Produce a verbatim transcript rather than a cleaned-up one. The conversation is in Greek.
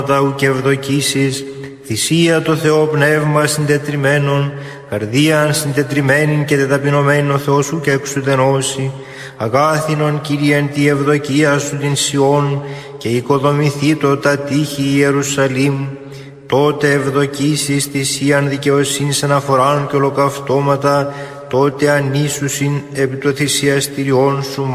και ευδοκίσεις, θυσία το Θεό πνεύμα συντετριμένον, καρδίαν συντετριμένην και τεταπεινωμένην ο Θεός σου και εξουδενώσει, αγάθινον Κύριε εν τη ευδοκία σου την Σιών και οικοδομηθήτω τα τείχη Ιερουσαλήμ, τότε ευδοκίσεις θυσίαν δικαιοσύνης αναφοράν και ολοκαυτώματα, τότε ανήσουσιν επί το θυσιαστηριόν σου